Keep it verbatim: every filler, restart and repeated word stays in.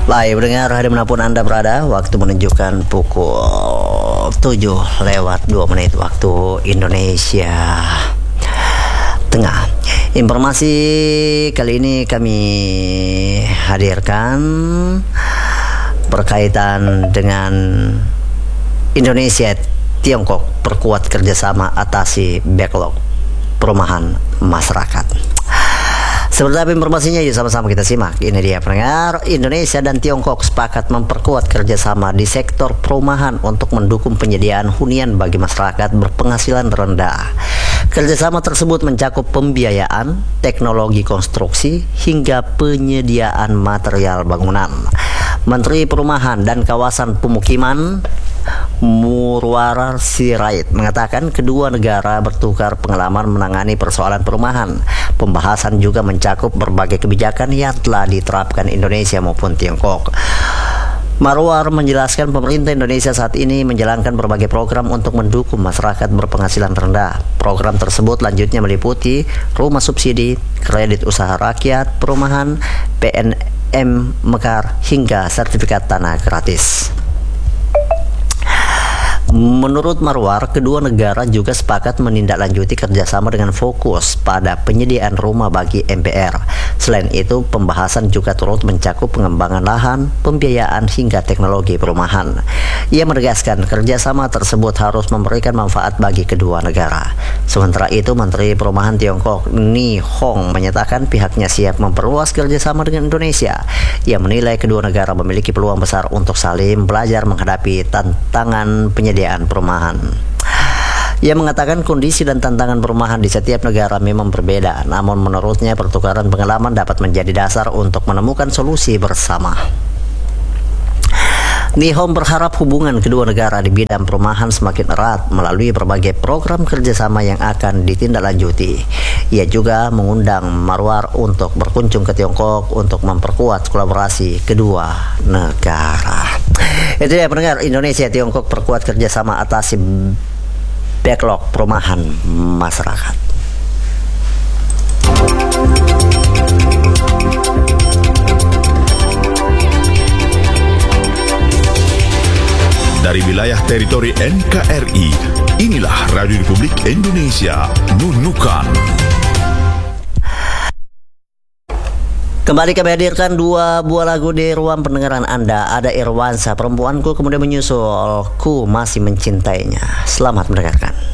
Baik pendengar, dimanapun Anda berada, waktu menunjukkan pukul tujuh lewat dua menit waktu Indonesia Tengah. Informasi kali ini kami hadirkan berkaitan dengan Indonesia Tiongkok perkuat kerjasama atasi backlog perumahan masyarakat. Seperti apa informasinya? Yuk sama-sama kita simak. Ini dia pendengar, Indonesia dan Tiongkok sepakat memperkuat kerjasama di sektor perumahan untuk mendukung penyediaan hunian bagi masyarakat berpenghasilan rendah. Kerjasama tersebut mencakup pembiayaan, teknologi konstruksi, hingga penyediaan material bangunan. Menteri Perumahan dan Kawasan Pemukiman Murwara Sirait mengatakan kedua negara bertukar pengalaman menangani persoalan perumahan. Pembahasan juga mencakup berbagai kebijakan yang telah diterapkan Indonesia maupun Tiongkok. Marwar menjelaskan pemerintah Indonesia saat ini menjalankan berbagai program untuk mendukung masyarakat berpenghasilan rendah. Program tersebut lanjutnya meliputi rumah subsidi, kredit usaha rakyat, perumahan, P N M Mekar, hingga sertifikat tanah gratis. Menurut Marwar, kedua negara juga sepakat menindaklanjuti kerjasama dengan fokus pada penyediaan rumah bagi M P R. Selain itu, pembahasan juga turut mencakup pengembangan lahan, pembiayaan, hingga teknologi perumahan. Ia menegaskan kerjasama tersebut harus memberikan manfaat bagi kedua negara. Sementara itu, Menteri Perumahan Tiongkok Ni Hong menyatakan pihaknya siap memperluas kerjasama dengan Indonesia. Ia menilai kedua negara memiliki peluang besar untuk saling belajar menghadapi tantangan penyediaan perumahan. Ia mengatakan kondisi dan tantangan perumahan di setiap negara memang berbeda, namun menurutnya pertukaran pengalaman dapat menjadi dasar untuk menemukan solusi bersama. Nihom berharap hubungan kedua negara di bidang perumahan semakin erat melalui berbagai program kerjasama yang akan ditindaklanjuti. Ia juga mengundang Marwar untuk berkunjung ke Tiongkok untuk memperkuat kolaborasi kedua negara. Itu ya pendengar, Indonesia Tiongkok perkuat kerjasama atasi backlog perumahan masyarakat. Dari wilayah teritori N K R I, inilah Radio Republik Indonesia, Nunukan. Kembali kami hadirkan dua buah lagu di ruang pendengaran Anda. Ada Irwansyah, Perempuanku, kemudian menyusul Ku Masih Mencintainya. Selamat mendengarkan.